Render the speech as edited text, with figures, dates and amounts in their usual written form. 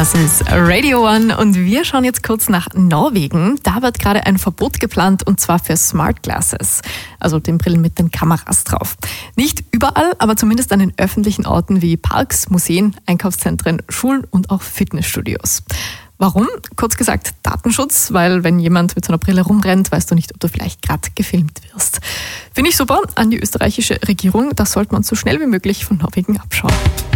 Das ist Radio One und wir schauen jetzt kurz nach Norwegen. Da wird gerade ein Verbot geplant und zwar für Smart Glasses, also den Brillen mit den Kameras drauf. Nicht überall, aber zumindest an den öffentlichen Orten wie Parks, Museen, Einkaufszentren, Schulen und auch Fitnessstudios. Warum? Kurz gesagt Datenschutz, weil wenn jemand mit so einer Brille rumrennt, weißt du nicht, ob du vielleicht gerade gefilmt wirst. Finde ich super an die österreichische Regierung, das sollte man so schnell wie möglich von Norwegen abschauen.